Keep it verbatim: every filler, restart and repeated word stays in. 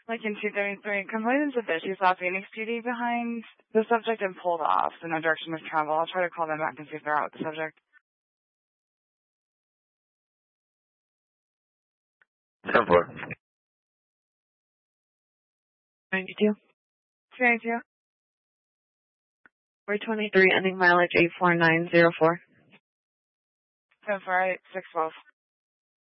Lincoln two thirty-three, complainant said that she saw Phoenix P D behind the subject and pulled off in no direction of travel. I'll try to call them back and see if they're out with the subject. ten four. ninety-two. two ninety-two. four twenty-three, ending mileage eight four nine zero four. seven four eight six twelve.